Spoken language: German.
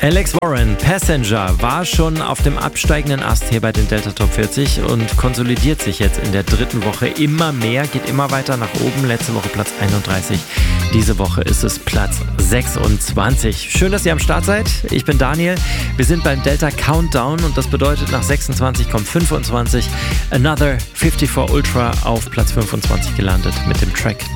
Alex Warren, Passenger, war schon auf dem absteigenden Ast hier bei den Delta Top 40 und konsolidiert sich jetzt in der dritten Woche immer mehr, geht immer weiter nach oben. Letzte Woche Platz 31, diese Woche ist es Platz 26. Schön, dass ihr am Start seid. Ich bin Daniel. Wir sind beim Delta Countdown und das bedeutet, nach 26 kommt 25. Another 54 Ultra auf Platz 25 gelandet mit dem Track